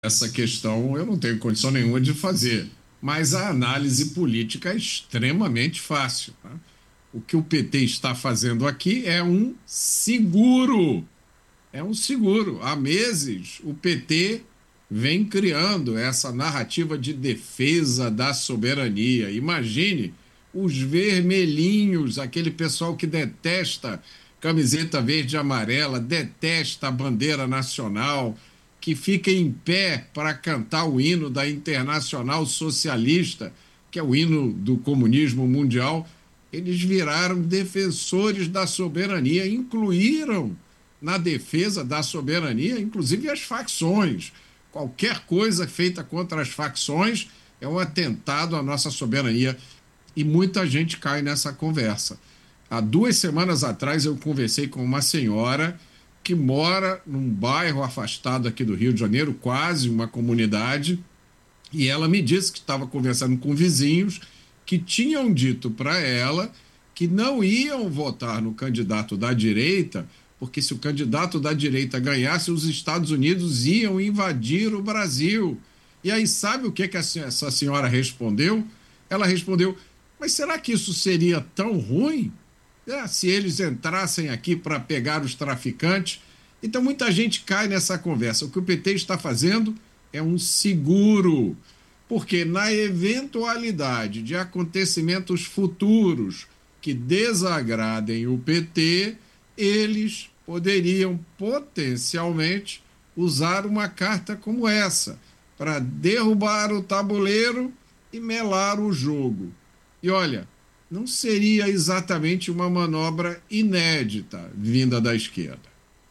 essa questão eu não tenho condição nenhuma de fazer, mas a análise política é extremamente fácil, tá? O que o PT está fazendo aqui é um seguro. É um seguro. Há meses, o PT vem criando essa narrativa de defesa da soberania. Imagine os vermelhinhos, aquele pessoal que detesta camiseta verde e amarela, detesta a bandeira nacional, que fica em pé para cantar o hino da Internacional Socialista, que é o hino do comunismo mundial. Eles viraram defensores da soberania, incluíram na defesa da soberania, inclusive as facções. Qualquer coisa feita contra as facções é um atentado à nossa soberania e muita gente cai nessa conversa. Há 2 semanas atrás eu conversei com uma senhora que mora num bairro afastado aqui do Rio de Janeiro, quase uma comunidade, e ela me disse que estava conversando com vizinhos que tinham dito para ela que não iam votar no candidato da direita, porque se o candidato da direita ganhasse, os Estados Unidos iam invadir o Brasil. E aí, sabe o que essa senhora respondeu? Ela respondeu: mas será que isso seria tão ruim? Se eles entrassem aqui para pegar os traficantes? Então, muita gente cai nessa conversa. O que o PT está fazendo é um seguro, porque na eventualidade de acontecimentos futuros que desagradem o PT, eles poderiam potencialmente usar uma carta como essa para derrubar o tabuleiro e melar o jogo. E olha, não seria exatamente uma manobra inédita vinda da esquerda.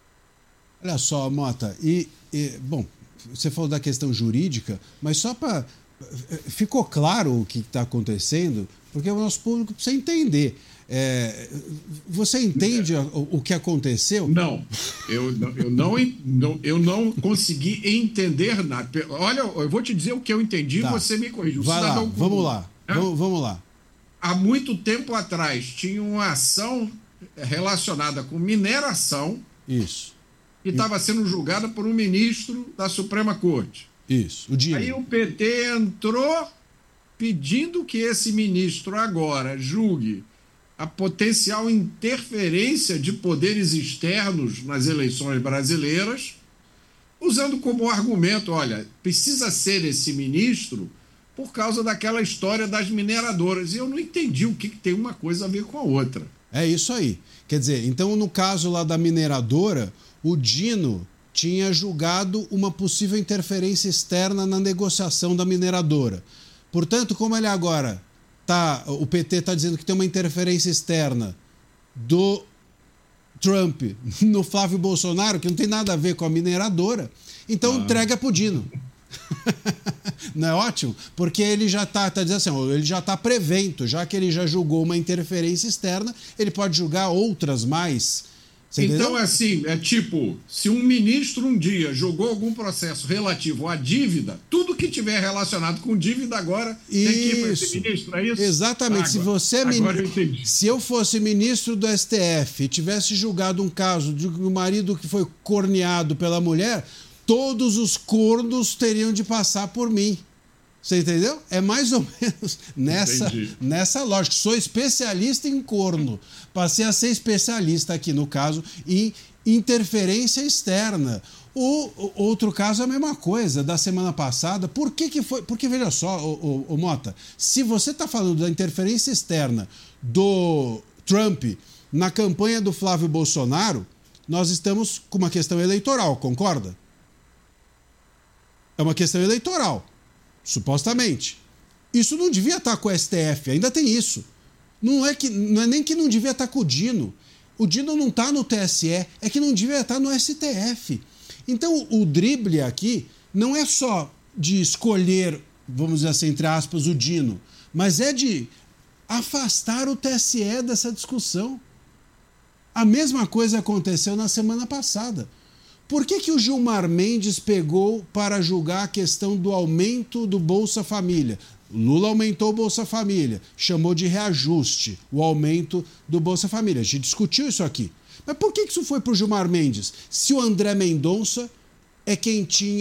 Olha só, Mota, bom, você falou da questão jurídica, mas só para... Ficou claro o que está acontecendo, porque o nosso público precisa entender. Você entende o que aconteceu? Não, eu não consegui entender nada. Olha, eu vou te dizer o que eu entendi, tá. Você me corrige. Vai lá, vamos lá, vamos lá. Há muito tempo atrás tinha uma ação relacionada com mineração. Isso. Que estava sendo julgada por um ministro da Suprema Corte. Isso, o Dino. Aí o PT entrou pedindo que esse ministro agora julgue a potencial interferência de poderes externos nas eleições brasileiras, usando como argumento, olha, precisa ser esse ministro por causa daquela história das mineradoras. E eu não entendi o que tem uma coisa a ver com a outra. É isso aí. Quer dizer, então no caso lá da mineradora, o Dino tinha julgado uma possível interferência externa na negociação da mineradora. Portanto, como ele agora o PT está dizendo que tem uma interferência externa do Trump no Flávio Bolsonaro, que não tem nada a ver com a mineradora, então entrega para o Dino. Não é ótimo? Porque ele já está dizendo assim, ele já está prevento, já que ele já julgou uma interferência externa, ele pode julgar outras mais. Você então, entendeu? assim, é tipo, se um ministro um dia julgou algum processo relativo à dívida, tudo que tiver relacionado com dívida agora tem que ir para esse ministro, é isso? Exatamente. Se eu fosse ministro do STF e tivesse julgado um caso de um marido que foi corneado pela mulher, todos os cornos teriam de passar por mim. Você entendeu? É mais ou menos nessa lógica. Sou especialista em corno. Passei a ser especialista aqui, no caso, em interferência externa. O outro caso é a mesma coisa, da semana passada. Por que foi? Porque, veja só, Mota, se você está falando da interferência externa do Trump na campanha do Flávio Bolsonaro, nós estamos com uma questão eleitoral, concorda? É uma questão eleitoral. Supostamente. Isso não devia estar com o STF, ainda tem isso. Não é nem que não devia estar com o Dino. O Dino não está no TSE, é que não devia estar no STF. Então o drible aqui não é só de escolher, vamos dizer assim, entre aspas, o Dino, mas é de afastar o TSE dessa discussão. A mesma coisa aconteceu na semana passada. Por que o Gilmar Mendes pegou para julgar a questão do aumento do Bolsa Família? Lula aumentou o Bolsa Família, chamou de reajuste o aumento do Bolsa Família. A gente discutiu isso aqui. Mas por que isso foi para o Gilmar Mendes? Se o André Mendonça é quem tinha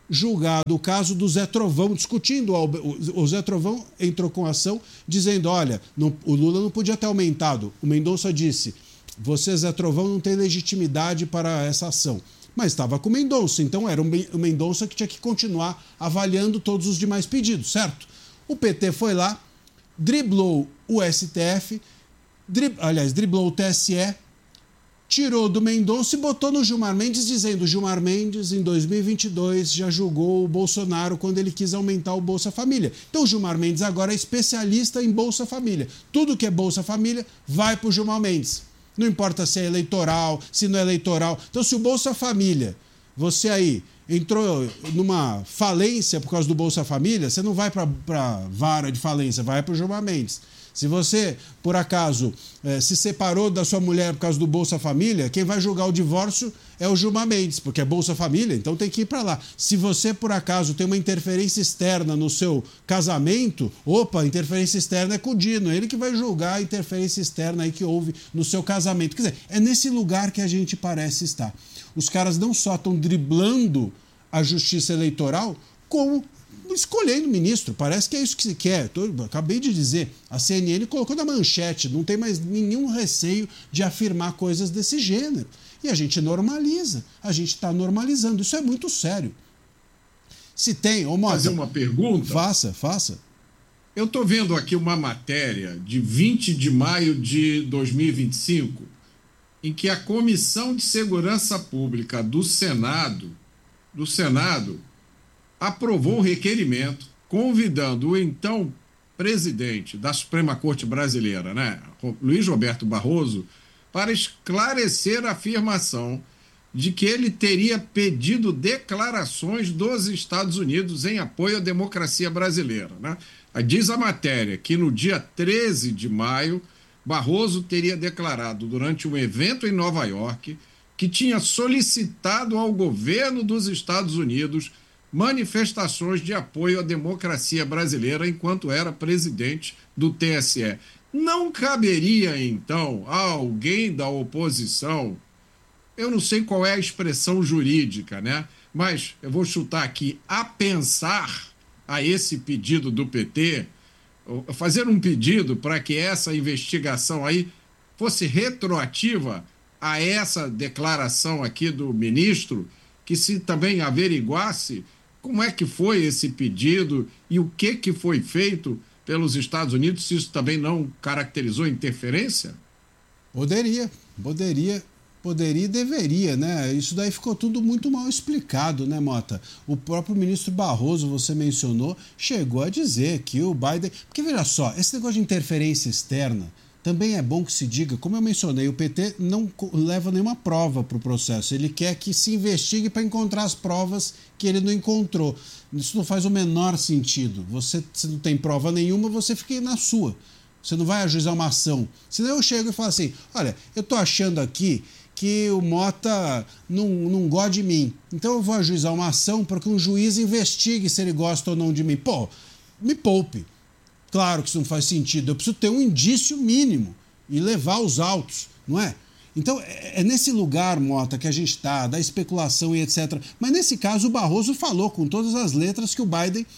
julgado o caso do Zé Trovão, discutindo. O Zé Trovão entrou com ação dizendo, olha, o Lula não podia ter aumentado. O Mendonça disse, você, Zé Trovão, não tem legitimidade para essa ação. Mas estava com o Mendonça, então era o Mendonça que tinha que continuar avaliando todos os demais pedidos, certo? O PT foi lá, driblou o STF, driblou o TSE, tirou do Mendonça e botou no Gilmar Mendes, dizendo Gilmar Mendes, em 2022, já julgou o Bolsonaro quando ele quis aumentar o Bolsa Família. Então o Gilmar Mendes agora é especialista em Bolsa Família. Tudo que é Bolsa Família vai para o Gilmar Mendes. Não importa se é eleitoral, se não é eleitoral. Então se o Bolsa Família, você aí entrou numa falência por causa do Bolsa Família, você não vai para a vara de falência, vai para o Gilmar Mendes. Se você, por acaso, se separou da sua mulher por causa do Bolsa Família, quem vai julgar o divórcio é o Gilmar Mendes, porque é Bolsa Família, então tem que ir para lá. Se você, por acaso, tem uma interferência externa no seu casamento, a interferência externa é com o Dino, ele que vai julgar a interferência externa aí que houve no seu casamento. Quer dizer, é nesse lugar que a gente parece estar. Os caras não só estão driblando a justiça eleitoral, como escolhendo ministro. Parece que é isso que se quer. Acabei de dizer, a CNN colocou na manchete, não tem mais nenhum receio de afirmar coisas desse gênero. E a gente normaliza, a gente está normalizando. Isso é muito sério. Se tem... Fazer uma pergunta? Faça. Eu estou vendo aqui uma matéria de 20 de maio de 2025, em que a Comissão de Segurança Pública do Senado aprovou um requerimento convidando o então presidente da Suprema Corte Brasileira, Luiz Roberto Barroso, para esclarecer a afirmação de que ele teria pedido declarações dos Estados Unidos em apoio à democracia brasileira. Diz a matéria que no dia 13 de maio, Barroso teria declarado durante um evento em Nova York que tinha solicitado ao governo dos Estados Unidos manifestações de apoio à democracia brasileira enquanto era presidente do TSE. Não caberia, então, a alguém da oposição, eu não sei qual é a expressão jurídica, mas eu vou chutar aqui, a pensar a esse pedido do PT, fazer um pedido para que essa investigação aí fosse retroativa a essa declaração aqui do ministro, que se também averiguasse como é que foi esse pedido e o que foi feito pelos Estados Unidos, se isso também não caracterizou interferência? Poderia e deveria, Isso daí ficou tudo muito mal explicado, Mota? O próprio ministro Barroso, você mencionou, chegou a dizer que o Biden... Porque, veja só, esse negócio de interferência externa também é bom que se diga, como eu mencionei, o PT não leva nenhuma prova para o processo. Ele quer que se investigue para encontrar as provas que ele não encontrou. Isso não faz o menor sentido. Você, se não tem prova nenhuma, você fica na sua. Você não vai ajuizar uma ação. Senão eu chego e falo assim, olha, eu estou achando aqui que o Mota não gosta de mim. Então eu vou ajuizar uma ação para que um juiz investigue se ele gosta ou não de mim. Me poupe. Claro que isso não faz sentido. Eu preciso ter um indício mínimo e levar os autos, não é? Então, é nesse lugar, Mota, que a gente está, da especulação e etc. Mas, nesse caso, o Barroso falou com todas as letras que o Biden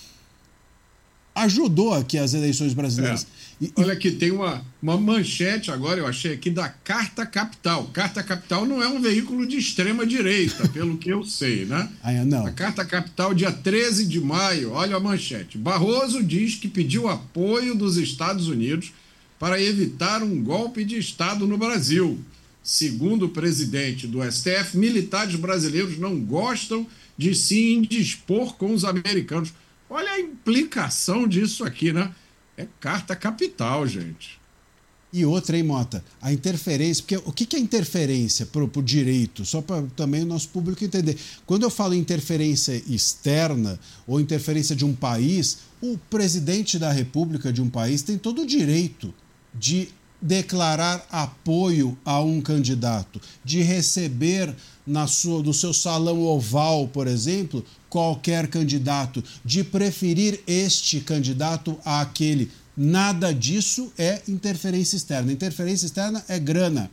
ajudou aqui as eleições brasileiras. Olha aqui, tem uma manchete agora, eu achei aqui, da Carta Capital. Carta Capital não é um veículo de extrema-direita, pelo que eu sei, Não. A Carta Capital, dia 13 de maio, olha a manchete. Barroso diz que pediu apoio dos Estados Unidos para evitar um golpe de Estado no Brasil. Segundo o presidente do STF, militares brasileiros não gostam de se indispor com os americanos. Olha a implicação disso aqui, É Carta Capital, gente. E outra, hein, Mota? A interferência, porque o que é interferência para o direito? Só para também o nosso público entender. Quando eu falo interferência externa ou interferência de um país, o presidente da República de um país tem todo o direito de declarar apoio a um candidato, de receber no seu salão oval, por exemplo, qualquer candidato, de preferir este candidato àquele. Nada disso é interferência externa. Interferência externa é grana.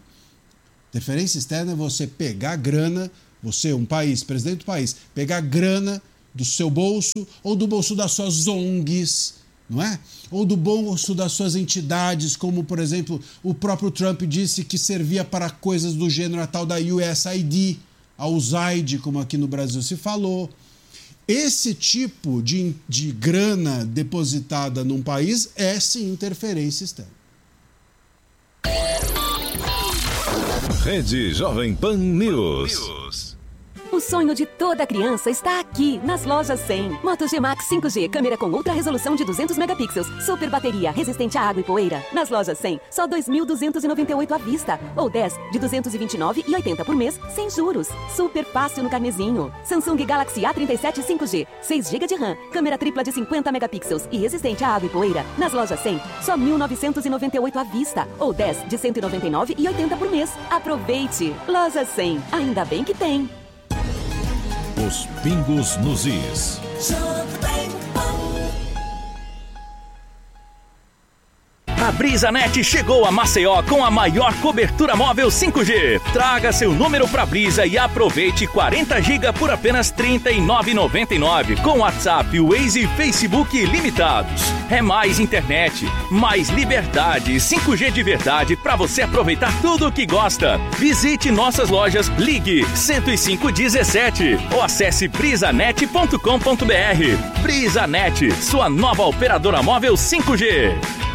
Interferência externa é você pegar grana, você, um país, presidente do país, pegar grana do seu bolso ou do bolso das suas ONGs, não é? Ou do bolso das suas entidades, como, por exemplo, o próprio Trump disse que servia para coisas do gênero a tal da USAID, a USAID, como aqui no Brasil se falou. Esse tipo de grana depositada num país é, sim, interferência externa. Rede Jovem Pan News. O sonho de toda criança está aqui, nas lojas 100. Moto G-Max 5G, câmera com ultra resolução de 200 megapixels, super bateria, resistente a água e poeira. Nas lojas 100, só 2.298 à vista, ou 10 de 229,80 por mês, sem juros. Super fácil no carnezinho. Samsung Galaxy A37 5G, 6 GB de RAM, câmera tripla de 50 megapixels e resistente a água e poeira. Nas lojas 100, só 1.998 à vista, ou 10 de 199,80 por mês. Aproveite! Lojas 100, ainda bem que tem. Os pingos nos is. A BrisaNet chegou a Maceió com a maior cobertura móvel 5G. Traga seu número pra Brisa e aproveite 40 GB por apenas R$ 39,99 com WhatsApp, Waze e Facebook limitados. É mais internet, mais liberdade, 5G de verdade para você aproveitar tudo o que gosta. Visite nossas lojas, ligue 10517 ou acesse brisanet.com.br. BrisaNet, sua nova operadora móvel 5G.